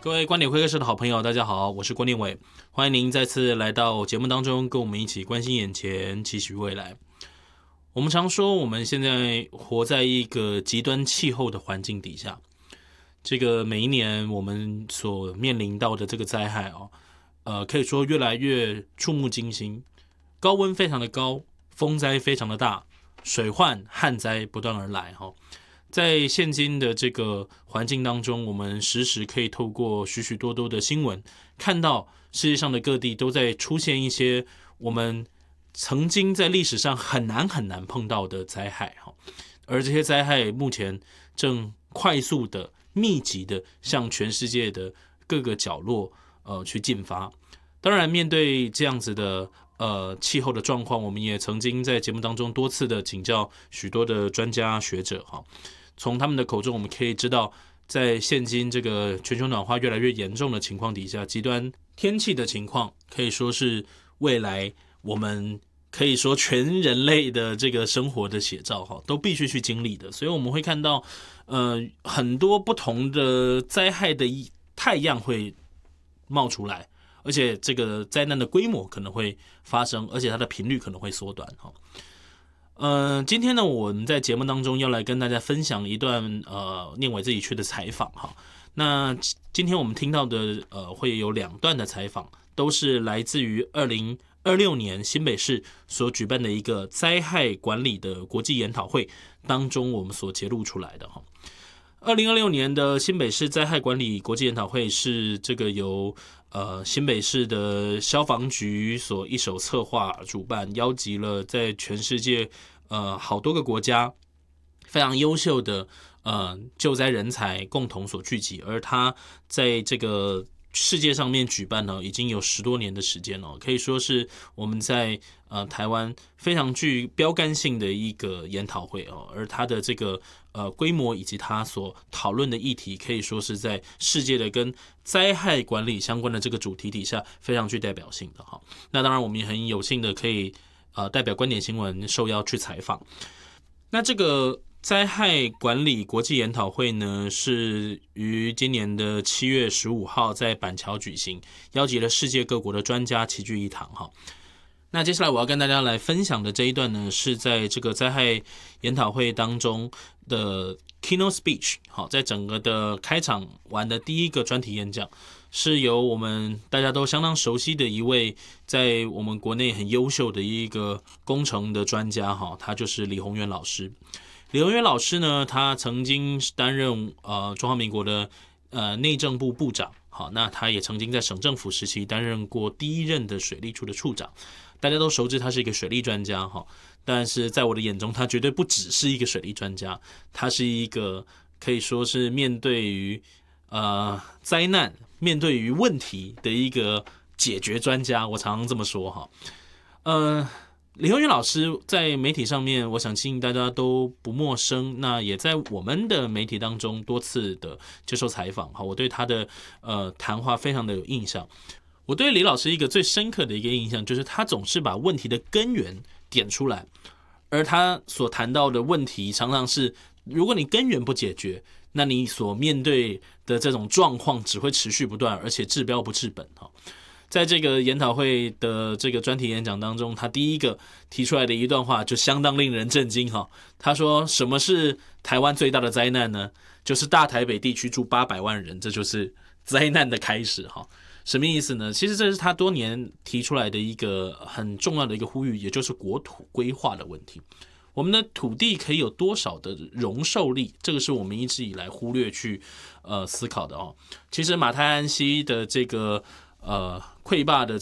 各位观点会客室的好朋友，大家好，我是郭念伟，欢迎您再次来到节目当中，跟我们一起关心眼前，期许未来。我们常说，我们现在活在一个极端气候的环境底下，这个每一年我们所面临到的这个灾害可以说越来越触目惊心，高温非常的高，风灾非常的大，水患、旱灾不断而来在现今的这个环境当中，我们时时可以透过许许多多的新闻，看到世界上的各地都在出现一些我们曾经在历史上很难碰到的灾害而这些灾害目前正快速的、密集的向全世界的各个角落去进发。当然，面对这样子的气候的状况，我们也曾经在节目当中多次的请教许多的专家学者从他们的口中我们可以知道，在现今这个全球暖化越来越严重的情况底下，极端天气的情况可以说是未来我们可以说全人类的这个生活的写照都必须去经历的。所以我们会看到很多不同的灾害的太阳会冒出来，而且这个灾难的规模可能会发生，而且它的频率可能会缩短今天呢，我们在节目当中要来跟大家分享一段念伟自己去的采访那今天我们听到的会有2段的采访，都是来自于2026年新北市所举办的一个灾害管理的国际研讨会当中我们所揭露出来的2026年的新北市灾害管理国际研讨会是这个由新北市的消防局所一手策划主办，邀集了在全世界好多个国家非常优秀的救灾人才共同所聚集，而他在这个世界上面举办呢，已经有10多年的时间可以说是我们在台湾非常具标杆性的一个研讨会而它的这个规模以及它所讨论的议题，可以说是在世界的跟灾害管理相关的这个主题底下非常具代表性的那当然我们也很有幸的可以代表观点新闻受邀去采访。那这个灾害管理国际研讨会呢，是于今年的7月15号在板桥举行，邀集了世界各国的专家齐聚一堂那接下来我要跟大家来分享的这一段呢，是在这个灾害研讨会当中的 keynote speech 在整个的开场完的第一个专题演讲，是由我们大家都相当熟悉的一位在我们国内很优秀的一个工程的专家他就是李宏源老师。李宏源老师呢，他曾经担任中华民国的内政部部长那他也曾经在省政府时期担任过第1任的水利处的处长，大家都熟知他是一个水利专家但是在我的眼中，他绝对不只是一个水利专家，他是一个可以说是面对于灾难、面对于问题的一个解决专家，我常常这么说李宏源老师在媒体上面，我相信大家都不陌生，那也在我们的媒体当中多次的接受采访我对他的谈话非常的有印象。我对李老师一个最深刻的一个印象，就是他总是把问题的根源点出来，而他所谈到的问题常常是，如果你根源不解决，那你所面对的这种状况只会持续不断，而且治标不治本在这个研讨会的这个专题演讲当中，他第一个提出来的一段话就相当令人震惊他说，什么是台湾最大的灾难呢？就是大台北地区住800万人，这就是灾难的开始什么意思呢？其实这是他多年提出来的一个很重要的一个呼吁，也就是国土规划的问题。我们的土地可以有多少的容受力，这个是我们一直以来忽略去思考的其实马太安溪的这个溃坝的